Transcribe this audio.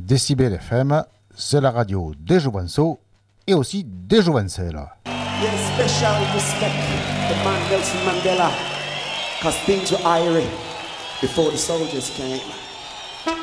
Décibel FM, c'est la radio des Jouvenceaux et aussi des Jouvencelles. Yes, special respect to man Nelson Mandela, because things were irie before the soldiers came.